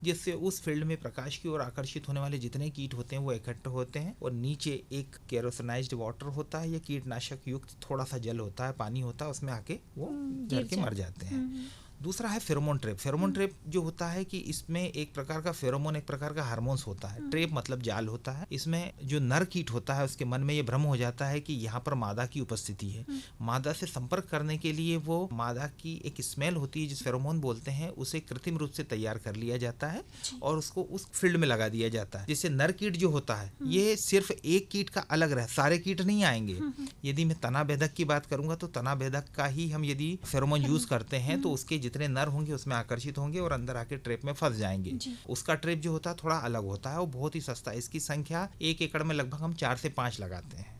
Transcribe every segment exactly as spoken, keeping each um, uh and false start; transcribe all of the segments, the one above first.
जिससे उस फील्ड में प्रकाश की ओर आकर्षित होने वाले जितने कीट होते हैं वो इकट्ठे होते हैं और नीचे एक केरोसिनाइज्ड वाटर होता है या कीटनाशक युक्त थोड़ा सा जल होता है, पानी होता है, उसमें आके वो गिर के मर जाते हैं। दूसरा है फेरोमोन ट्रैप। फेरोमोन ट्रैप जो होता है कि इसमें एक प्रकार का फेरोमोन एक प्रकार का हार्मोन्स होता है। ट्रैप मतलब जाल होता है। इसमें जो नर कीट होता है उसके मन में ये भ्रम हो जाता है कि यहाँ पर मादा की उपस्थिति है। मादा से संपर्क करने के लिए वो मादा की एक स्मेल होती है जिस फेरोमोन बोलते हैं, उसे कृत्रिम रूप से तैयार कर लिया जाता है और उसको उस फील्ड में लगा दिया जाता है। जिससे नर कीट जो होता है ये सिर्फ एक कीट का अलग रहे, सारे कीट नहीं आएंगे। यदि मैं तना बेधक की बात करूंगा तो तना बेधक का ही हम यदि फेरोमोन यूज करते हैं तो उसके जितने नर होंगे उसमें आकर्षित होंगे और अंदर आके ट्रैप में फंस जाएंगे। उसका ट्रैप जो होता है थोड़ा अलग होता है और बहुत ही सस्ता है। इसकी संख्या एक एकड़ में लगभग हम चार से पांच लगाते हैं।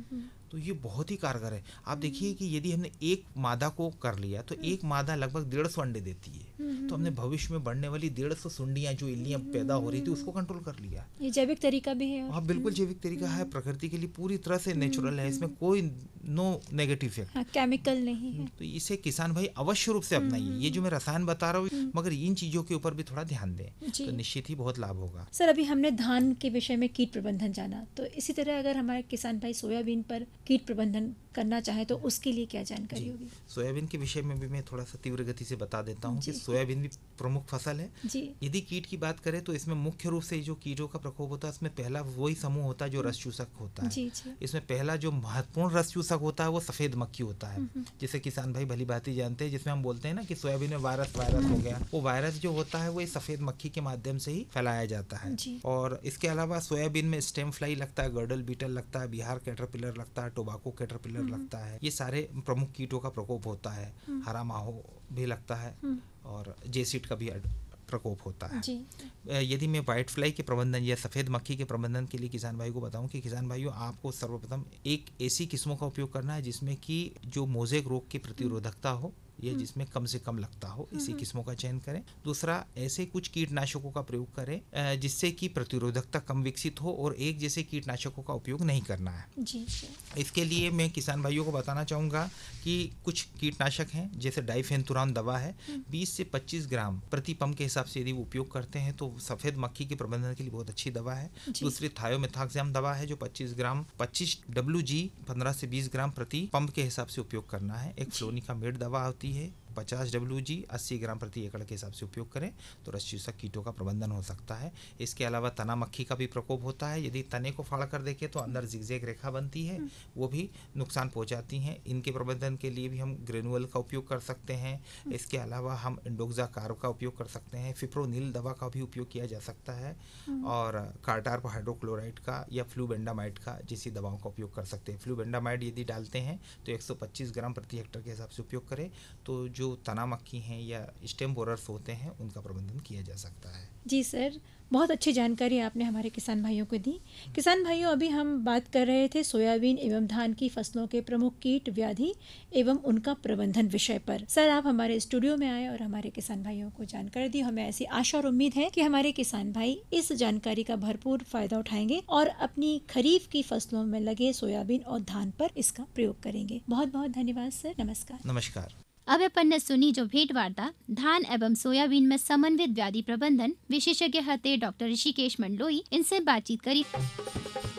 तो ये बहुत ही कारगर है। आप देखिए कि यदि हमने एक मादा को कर लिया तो एक मादा लगभग डेढ़ सौ अंडे देती है। तो हमने भविष्य में बढ़ने वाली डेढ़ सौ सुंडियां जो इल्लियां पैदा हो रही थी उसको कंट्रोल कर लिया। ये जैविक तरीका भी है। हाँ बिल्कुल जैविक तरीका है, प्रकृति के लिए पूरी तरह से नेचुरल है, इसमें कोई नो नेगेटिव इफेक्ट, हाँ, केमिकल नहीं है। तो इसे किसान भाई अवश्य रूप से अपनाइए। ये जो मैं रसायन बता रहा हूँ मगर इन चीजों के ऊपर भी थोड़ा ध्यान दें तो निश्चित ही बहुत लाभ होगा। सर अभी हमने धान के विषय में कीट प्रबंधन जाना, तो इसी तरह अगर हमारे किसान भाई सोयाबीन पर कीट प्रबंधन करना चाहे तो उसके लिए क्या जानकारी होगी? सोयाबीन के विषय में भी मैं थोड़ा सा तीव्र गति से बता देता हूँ कि सोयाबीन भी प्रमुख फसल है। यदि कीट की बात करें तो इसमें मुख्य रूप से जो कीटों का प्रकोप होता है उसमें पहला वही समूह होता है जो रस चूसक होता है। जी, जी। इसमें पहला जो महत्वपूर्ण रस चूसक होता है वो सफेद मक्खी होता है, जिसे किसान भाई भली भांति जानते हैं, जिसमें हम बोलते हैं ना कि सोयाबीन में वायरस वायरस हो गया। वो वायरस जो होता है वो सफेद मक्खी के माध्यम से ही फैलाया जाता है। और इसके अलावा सोयाबीन में स्टेम फ्लाई लगता है, गर्डल बीटल लगता है, बिहार कैटरपिलर लगता है, टोबाको कैटरपिलर लगता है। ये सारे प्रमुख कीटों का प्रकोप होता है। हरा माहो भी लगता है और जेसिड का भी प्रकोप होता है। यदि मैं व्हाइट फ्लाई के प्रबंधन या सफेद मक्खी के प्रबंधन के लिए किसान भाई को बताऊं कि किसान भाइयों आपको सर्वप्रथम एक ऐसी किस्मों का उपयोग करना है जिसमें कि जो मोज़ेक रोग की प्रतिरोधकता हो या जिसमें कम से कम लगता हो, इसी किस्मों का चयन करें। दूसरा, ऐसे कुछ कीटनाशकों का प्रयोग करें जिससे कि प्रतिरोधकता कम विकसित हो और एक जैसे कीटनाशकों का उपयोग नहीं करना है। जी, जी। इसके लिए मैं किसान भाइयों को बताना चाहूँगा कि कुछ कीटनाशक हैं जैसे डाइफेंथुरान दवा है, बीस से पच्चीस ग्राम प्रति पंप के हिसाब से यदि वो उपयोग करते हैं तो सफ़ेद मक्खी के प्रबंधन के लिए बहुत अच्छी दवा है। दूसरी थायोमेथाक्साम दवा है जो पच्चीस ग्राम पच्चीस डब्ल्यू जी पंद्रह से बीस ग्राम प्रति पंप के हिसाब से उपयोग करना है। एक फ्लोनिकामेड दवा होती है पचास डब्ल्यू जी अस्सी ग्राम प्रति एकड़ के हिसाब से उपयोग करें तो रस चूसक कीटों का प्रबंधन हो सकता है। इसके अलावा तना मक्खी का भी प्रकोप होता है। यदि तने को फाड़ कर देखें तो अंदर जिगजैग रेखा बनती है, वो भी नुकसान पहुंचाती हैं। इनके प्रबंधन के लिए भी हम ग्रेनुअल का उपयोग कर सकते हैं। इसके अलावा हम इंडोक्सा कार्ब का उपयोग कर सकते हैं। फिप्रोनिल दवा का भी उपयोग किया जा सकता है और कार्टार्प हाइड्रोक्लोराइड का या फ्लूबेंडामाइड का जैसी दवाओं का उपयोग कर सकते हैं। फ्लूबेंडामाइड यदि डालते हैं तो एक सौ पच्चीस ग्राम प्रति हेक्टेयर के हिसाब से उपयोग करें तो जो तना मक्खी हैं या स्टेम बोरर्स होते हैं उनका प्रबंधन किया जा सकता है। जी सर, बहुत अच्छी जानकारी आपने हमारे किसान भाइयों को दी। किसान भाइयों, अभी हम बात कर रहे थे सोयाबीन एवं धान की फसलों के प्रमुख कीट, व्याधि एवं उनका प्रबंधन विषय पर। सर, आप हमारे स्टूडियो में आए और हमारे किसान भाइयों को जानकारी दी। हमें ऐसी आशा और उम्मीद है कि हमारे किसान भाई इस जानकारी का भरपूर फायदा उठाएंगे और अपनी खरीफ की फसलों में लगे सोयाबीन और धान पर इसका प्रयोग करेंगे। बहुत बहुत धन्यवाद सर। नमस्कार। नमस्कार। अब अपन ने सुनी जो भेंट वार्ता धान एवं सोयाबीन में समन्वित व्याधि प्रबंधन विशेषज्ञ हते डॉक्टर ऋषिकेश मंडलोई, इनसे बातचीत करी।